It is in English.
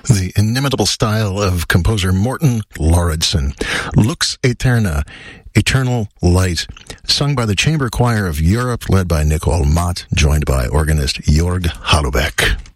the inimitable style of composer Morten Lauridsen. Lux Aeterna, Eternal Light, sung by the Chamber Choir of Europe, led by Nicole Mott, joined by organist Jörg Hallubeck.